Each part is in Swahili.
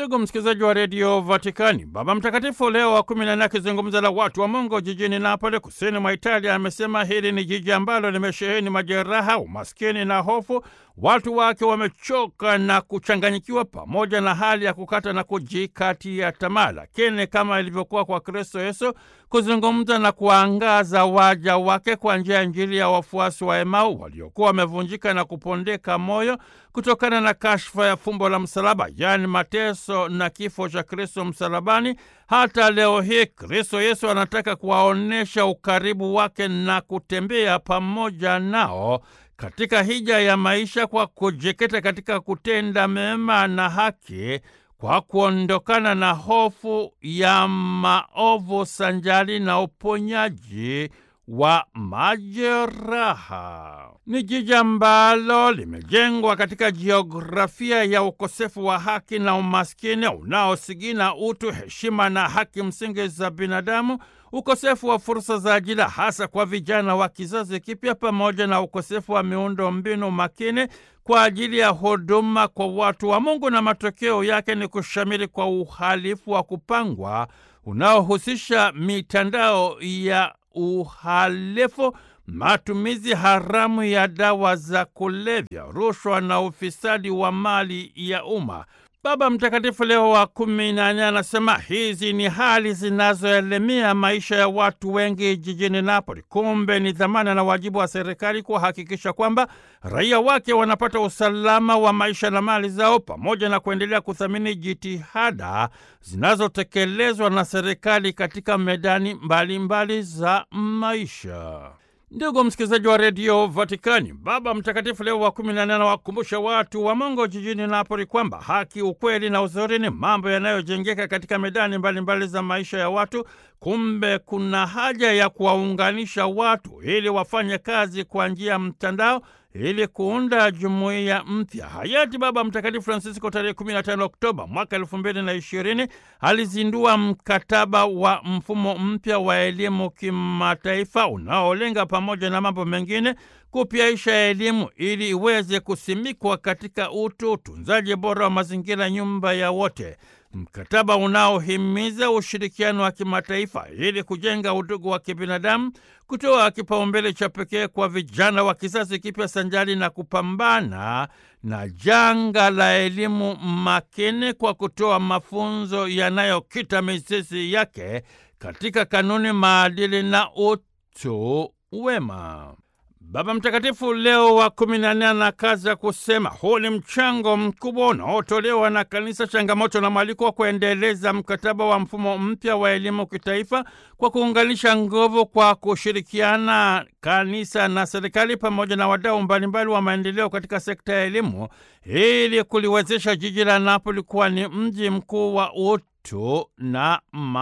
Ndugu msikilizaji wa redio Vatikani, Baba Mtakatifu Leo wa 14 akizungumza na watu wa Mungu jijini Napoli, kusini mwa Italia, amesema hili ni jiji ambalo limesheheni majeraha, umaskini na hofu. Watu wake wamechoka na kuchanganyikiwa, pamoja na hali ya kukata na kujikatia tamaa. Lakini kama ilivyokuwa kwa Kristo Yesu, kuzungumza na kuangaza waja wake kwa njia ya Injili ya wafuasi wa Emau waliokuwa wamevunjika na kupondeka moyo kutokana na kashfa ya fumbo la msalaba, yaani mateso na kifo cha Kristo msalabani. Hata leo hii Kristo Yesu anataka kuwaonesha ukaribu wake na kutembea pamoja nao katika hija ya maisha kwa kujikita katika kutenda mema na haki, kwa kuondokana na hofu ya maovu sanjari na uponyaji wa majeraha. Ni jiji ambalo limejengwa katika jiografia ya ukosefu wa haki na umaskini unaosigina utu, heshima na haki msingi za binadamu, ukosefu wa fursa za ajira hasa kwa vijana wa kizazi kipya, pamoja na ukosefu wa miundo mbinu makini kwa ajili ya huduma kwa watu wa Mungu, na matokeo yake ni kushamiri kwa uhalifu wa kupangwa unaohusisha mitandao ya uhalifu, matumizi haramu ya dawa za kulevya, rushwa na ufisadi wa mali ya umma. Baba Mtakatifu Leo wa 14 anasema hizi ni hali zinazoelemea maisha ya watu wengi jijini Napoli. Kumbe ni dhamana na wajibu wa serikali kuhakikisha kwamba raia wake wanapata usalama wa maisha na mali zao, pamoja na kuendelea kuthamini jitihada zinazotekelezwa na serikali katika medani mbalimbali za maisha. Ndugu msikilizaji wa redio Vatikani, Baba Mtakatifu Leo wa 14 anawakumbusha watu wa Mungu jijini Napoli kwamba haki, ukweli na uzuri ni mambo yanayojengeka katika medani mbalimbali za maisha ya watu. Kumbe kuna haja ya kuwaunganisha watu ili wafanye kazi kwa njia ya mtandao ili kuunda jumuiya mpya. Hayati Baba Mtakatifu Francisco tarehe 15 Oktoba mwaka 2020 alizindua mkataba wa mfumo mpya wa elimu kimataifa unaolenga pamoja na mambo mengine kupyaisha elimu ili iweze kusimikwa katika utu, utunzaji bora wa mazingira, nyumba ya wote. Mkataba unaohimiza ushirikiano wa kimataifa ili kujenga udugu wa kibinadamu, kutoa kipaumbele cha pekee kwa vijana wa kizazi kipya sanjari na kupambana na janga la elimu makini kwa kutoa mafunzo yanayokita mizizi yake katika kanuni, maadili na utu wema. Baba Mtakatifu Leo wa 14 anakaza kusema huu ni mchango mkubwa unaotolewa na kanisa, changamoto na mwaliko wa kuendeleza mkataba wa mfumo mpya wa elimu kitaifa kwa kuunganisha nguvu kwa kushirikiana kanisa na serikali pamoja na wadau mbalimbali wa maendeleo katika sekta ya elimu ili kuliwezesha jiji la Napoli kuwa ni mji mkuu wa utu na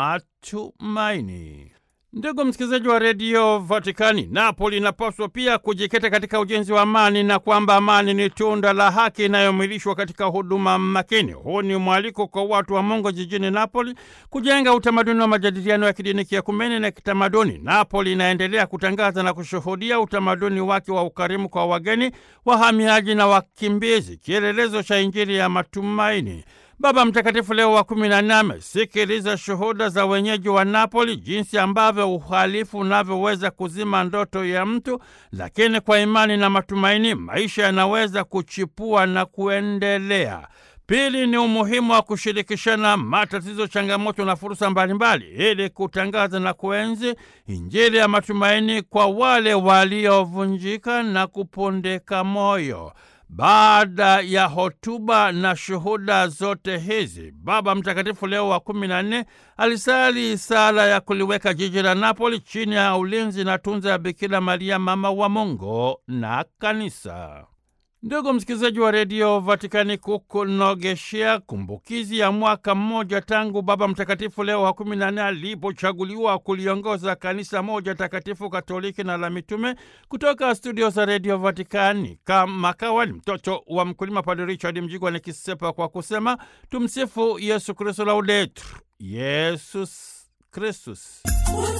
matumaini. Ndugu msikilizaji wa redio Vatikani, Napoli inapaswa pia kujikita katika ujenzi wa amani, na kwamba amani ni tunda la haki inayomwilishwa katika huduma makini. Huu ni mwaliko kwa watu wa Mungu jijini Napoli kujenga utamaduni wa majadiliano ya kidini, kiekumeni na kitamaduni. Napoli inaendelea kutangaza na kushuhudia utamaduni wake wa ukarimu kwa wageni, wahamiaji na wakimbizi, kielelezo cha Injili ya matumaini. Baba Mtakatifu Leo wa 14 amesikiliza shuhuda za wenyeji wa Napoli, jinsi ambavyo uhalifu unavyoweza kuzima ndoto ya mtu, lakini kwa imani na matumaini maisha yanaweza kuchipua na kuendelea. Pili ni umuhimu wa kushirikishana matatizo, changamoto na fursa mbalimbali ili kutangaza na kuenzi Injili ya matumaini kwa wale waliovunjika na kupondeka moyo. Baada ya hotuba na shuhuda zote hizi, Baba Mtakatifu Leo wa 14 alisali sala ya kuliweka jiji la Napoli chini ya ulinzi na tunza ya Bikira Maria, mama wa Mungu na kanisa. Ndugu msikilizaji wa redio Vatikani, kukunogeshea kumbukizi ya mwaka mmoja tangu Baba Mtakatifu Leo wa 14 alipochaguliwa kuliongoza kanisa moja takatifu, katoliki na la mitume, kutoka studio za redio Vatikani, kama kawaida, mtoto wa mkulima, Padre Richard Mjigwa nikisepa kwa kusema tumsifu Yesu Kristo, laudetur Yesus Kristus.